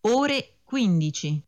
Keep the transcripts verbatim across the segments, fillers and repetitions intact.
ore quindici.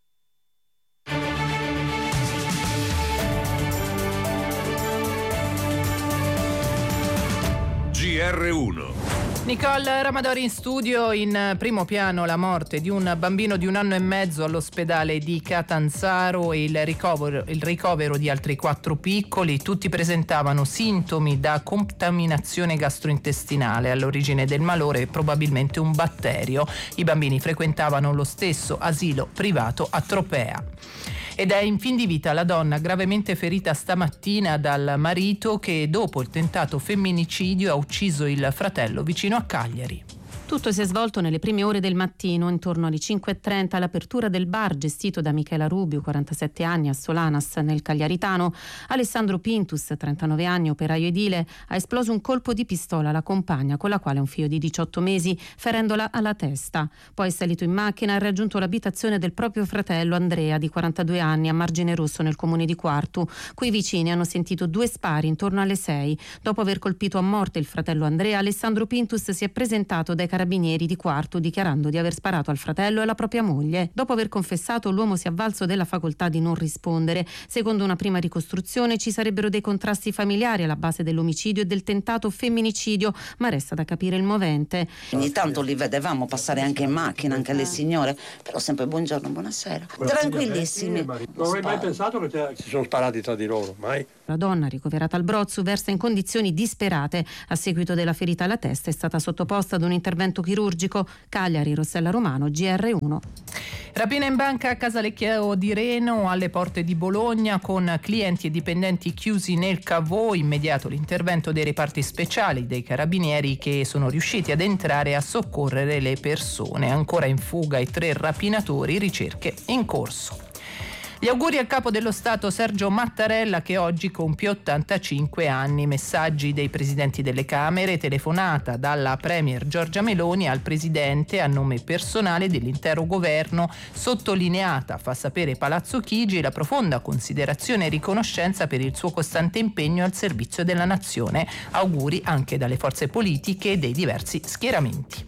G R uno. Nicole Ramadori in studio. In primo piano la morte di un bambino di un anno e mezzo all'ospedale di Catanzaro e il ricovero, il ricovero di altri quattro piccoli. Tutti presentavano sintomi da contaminazione gastrointestinale. All'origine del malore probabilmente un batterio. I bambini frequentavano lo stesso asilo privato a Tropea. Ed è in fin di vita la donna gravemente ferita stamattina dal marito che dopo il tentato femminicidio ha ucciso il fratello vicino a Cagliari. Tutto si è svolto nelle prime ore del mattino, intorno alle cinque e trenta, all'apertura del bar gestito da Michela Rubio, quarantasette anni, a Solanas, nel Cagliaritano. Alessandro Pintus, trentanove anni, operaio edile, ha esploso un colpo di pistola alla compagna, con la quale ha un figlio di diciotto mesi, ferendola alla testa. Poi è salito in macchina e ha raggiunto l'abitazione del proprio fratello Andrea, di quarantadue anni, a Margine Rosso, nel comune di Quartu. Qui i vicini hanno sentito due spari intorno alle sei. Dopo aver colpito a morte il fratello Andrea, Alessandro Pintus si è presentato dai carabinieri di Quartu dichiarando di aver sparato al fratello e alla propria moglie. Dopo aver confessato, l'uomo si è avvalso della facoltà di non rispondere. Secondo una prima ricostruzione ci sarebbero dei contrasti familiari alla base dell'omicidio e del tentato femminicidio, ma resta da capire il movente. Ogni tanto li vedevamo passare anche in macchina, anche le signore, però sempre buongiorno, buonasera, tranquillissimi. Non avrei mai pensato che si sono sparati tra di loro, mai. La donna, ricoverata al Brozzu, versa in condizioni disperate. A seguito della ferita alla testa è stata sottoposta ad un intervento chirurgico. Cagliari, Rossella Romano, G R uno. Rapina in banca a Casalecchio di Reno, alle porte di Bologna, con clienti e dipendenti chiusi nel cavò. Immediato l'intervento dei reparti speciali dei carabinieri, che sono riusciti ad entrare e a soccorrere le persone. Ancora in fuga i tre rapinatori, ricerche in corso. Gli auguri al capo dello Stato Sergio Mattarella, che oggi compie ottantacinque anni. Messaggi dei presidenti delle Camere, telefonata dalla Premier Giorgia Meloni al presidente a nome personale dell'intero governo. Sottolineata, fa sapere Palazzo Chigi, la profonda considerazione e riconoscenza per il suo costante impegno al servizio della nazione. Auguri anche dalle forze politiche dei diversi schieramenti.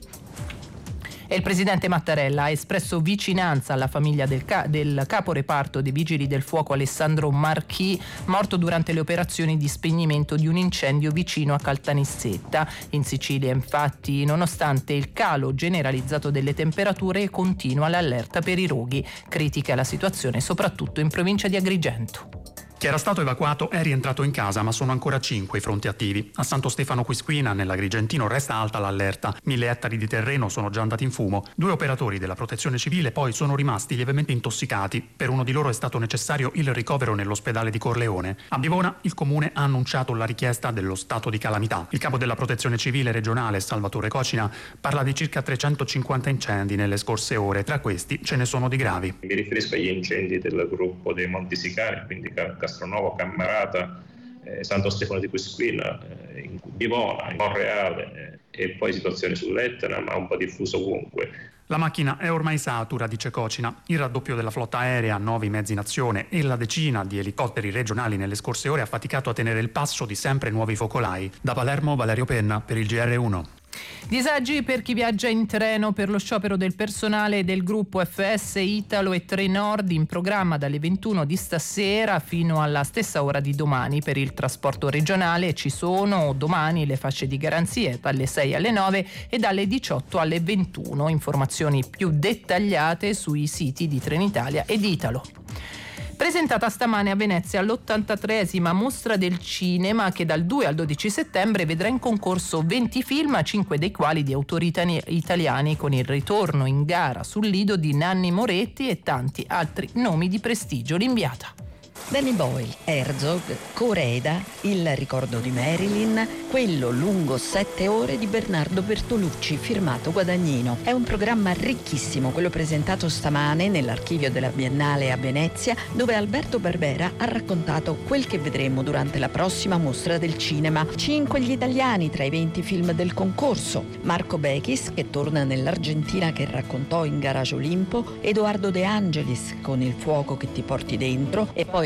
E il presidente Mattarella ha espresso vicinanza alla famiglia del, ca- del caporeparto dei Vigili del Fuoco Alessandro Marchi, morto durante le operazioni di spegnimento di un incendio vicino a Caltanissetta. In Sicilia, infatti, nonostante il calo generalizzato delle temperature, continua l'allerta per i roghi. Critica la situazione soprattutto in provincia di Agrigento. Chi era stato evacuato è rientrato in casa, ma sono ancora cinque i fronti attivi. A Santo Stefano Quisquina, nell'Agrigentino, resta alta l'allerta. Mille ettari di terreno sono già andati in fumo. Due operatori della protezione civile poi sono rimasti lievemente intossicati. Per uno di loro è stato necessario il ricovero nell'ospedale di Corleone. A Bivona il comune ha annunciato la richiesta dello stato di calamità. Il capo della protezione civile regionale, Salvatore Cocina, parla di circa trecentocinquanta incendi nelle scorse ore. Tra questi ce ne sono di gravi. Mi riferisco agli incendi del gruppo dei Monti Sicari, quindi Castronovo, Cammarata, eh, Santo Stefano di Quisquina, eh, in Bivona, in Monreale, eh, e poi situazioni sull'Etna, ma un po' diffuso ovunque. La macchina è ormai satura, dice Cocina. Il raddoppio della flotta aerea, nuovi mezzi in azione e la decina di elicotteri regionali nelle scorse ore ha faticato a tenere il passo di sempre nuovi focolai. Da Palermo, Valerio Penna per il G R uno. Disagi per chi viaggia in treno per lo sciopero del personale del gruppo F S Italo e Trenord, in programma dalle ventuno di stasera fino alla stessa ora di domani. Per il trasporto regionale ci sono domani le fasce di garanzie dalle sei alle nove e dalle diciotto alle ventuno. Informazioni più dettagliate sui siti di Trenitalia ed Italo. Presentata stamane a Venezia l'ottantatreesima mostra del cinema, che dal due al dodici settembre vedrà in concorso venti film, cinque dei quali di autori italiani, con il ritorno in gara sul Lido di Nanni Moretti e tanti altri nomi di prestigio. L'inviata. Danny Boyle, Herzog, Coreda, Il ricordo di Marilyn, quello lungo sette ore di Bernardo Bertolucci, firmato Guadagnino. È un programma ricchissimo, quello presentato stamane nell'archivio della Biennale a Venezia, dove Alberto Barbera ha raccontato quel che vedremo durante la prossima mostra del cinema. Cinque gli italiani tra i venti film del concorso: Marco Bechis, che torna nell'Argentina che raccontò in Garage Olimpo, Edoardo De Angelis con Il fuoco che ti porti dentro, e poi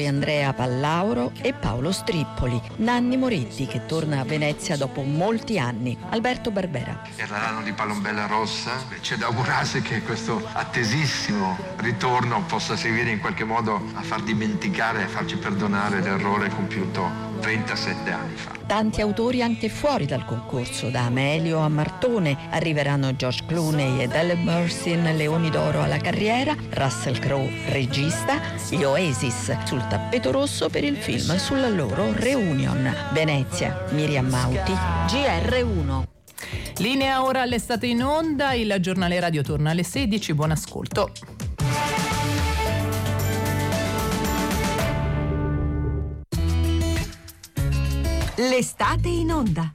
poi Andrea Pallauro e Paolo Strippoli, Nanni Moretti che torna a Venezia dopo molti anni, Alberto Barbera. Era l'anno di Palombella Rossa, c'è da augurarsi che questo attesissimo ritorno possa servire in qualche modo a far dimenticare, a farci perdonare l'errore compiuto trentasette anni fa. Tanti autori anche fuori dal concorso, da Amelio a Martone, arriveranno George Clooney ed Ellen Burstyn, Leoni d'Oro alla carriera, Russell Crowe regista, gli Oasis sul tappeto rosso per il film sulla loro reunion. Venezia, Miriam Mauti, G R uno. Linea ora all'estate in onda, il giornale radio torna alle sedici, buon ascolto. L'estate in onda.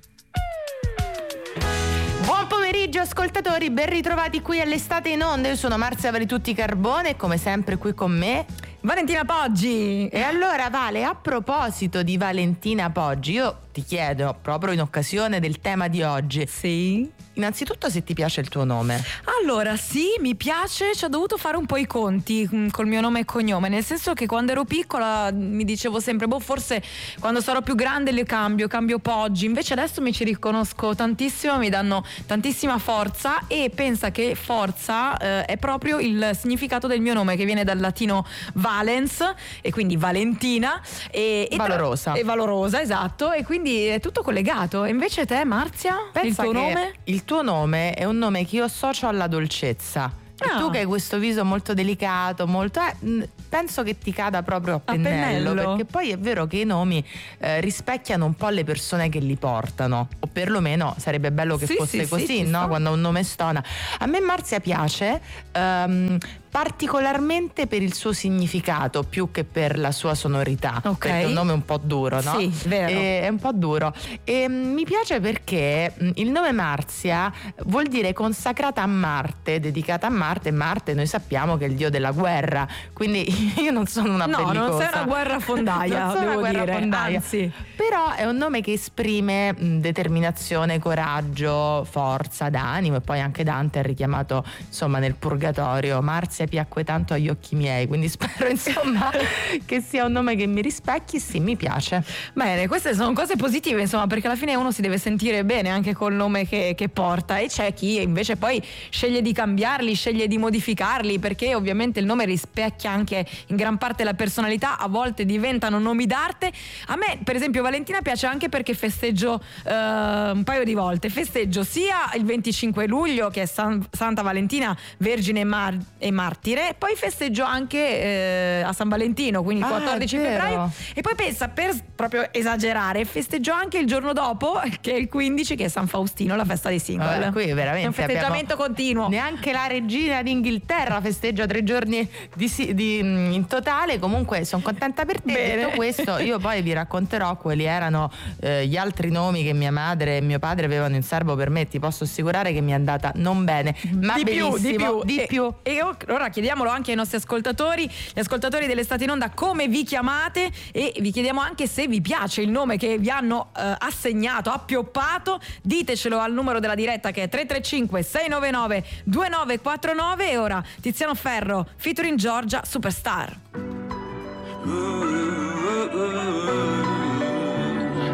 Buon pomeriggio ascoltatori, ben ritrovati qui all'estate in onda. Io sono Marzia Valitutti Carbone e come sempre qui con me Valentina Poggi. E allora Vale, a proposito di Valentina Poggi, io ti chiedo proprio in occasione del tema di oggi. Sì. Innanzitutto se ti piace il tuo nome. Allora sì, mi piace, ci ho dovuto fare un po' i conti mh, col mio nome e cognome, nel senso che quando ero piccola mi dicevo sempre, boh, forse quando sarò più grande le cambio, cambio Poggi, invece adesso mi ci riconosco tantissimo, mi danno tantissima forza e pensa che forza eh, è proprio il significato del mio nome, che viene dal latino valens e quindi Valentina e, e valorosa. Tra, e valorosa, esatto, e quindi è tutto collegato. E invece te, Marzia, pensa il tuo che nome? Il Il tuo nome è un nome che io associo alla dolcezza. E Ah. tu che hai questo viso molto delicato, molto eh, penso che ti cada proprio a pennello, pennello. perché poi è vero che i nomi eh, rispecchiano un po' le persone che li portano, o perlomeno sarebbe bello che Sì, fosse sì, così, sì, ci no? sta. Quando un nome stona. A me Marzia piace um, particolarmente per il suo significato più che per la sua sonorità. Ok. Perché è un nome un po' duro, no? Sì, vero. E, è un po' duro. E mm, mi piace perché mm, il nome Marzia vuol dire consacrata a Marte, dedicata a Marte. Marte noi sappiamo che è il dio della guerra, quindi io non sono una No, bellicosa. non sei una guerrafondaia, non sono devo una guerrafondaia. dire, anzi. Però è un nome che esprime mh, determinazione, coraggio, forza d'animo, e poi anche Dante ha richiamato insomma nel Purgatorio: Marzia piacque tanto agli occhi miei, quindi spero insomma che sia un nome che mi rispecchi. Sì, mi piace. Bene, queste sono cose positive, insomma, perché alla fine uno si deve sentire bene anche col nome che, che porta, e c'è chi invece poi sceglie di cambiarli, sceglie di modificarli, perché ovviamente il nome rispecchia anche in gran parte la personalità, a volte diventano nomi d'arte. A me per esempio Valentina piace anche perché festeggio eh, un paio di volte, festeggio sia il venticinque luglio, che è San, Santa Valentina, Vergine e, Mar- e Martire, poi festeggio anche eh, a San Valentino, quindi il Ah, quattordici è vero. febbraio, e poi pensa, per proprio esagerare, festeggio anche il giorno dopo, che è il quindici, che è San Faustino, la festa dei single. Eh, qui veramente è un festeggiamento abbiamo- continuo. Neanche la regina d'Inghilterra festeggia tre giorni di, si- di- mh, in totale. Comunque sono contenta per te. Bene. Detto questo, io poi vi racconterò quali erano eh, gli altri nomi che mia madre e mio padre avevano in serbo per me. Ti posso assicurare che mi è andata non bene, ma di più, di benissimo, più, di e, più. e ora chiediamolo anche ai nostri ascoltatori, gli ascoltatori dell'estate in onda, come vi chiamate, e vi chiediamo anche se vi piace il nome che vi hanno eh, assegnato, appioppato. Ditecelo al numero della diretta, che è tre tre cinque sei nove nove due nove quattro nove. E ora Tiziano Ferro featuring Giorgia, Superstar.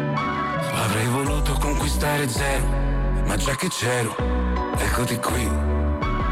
Avrei voluto conquistare zero, ma già che c'ero, eccoti qui.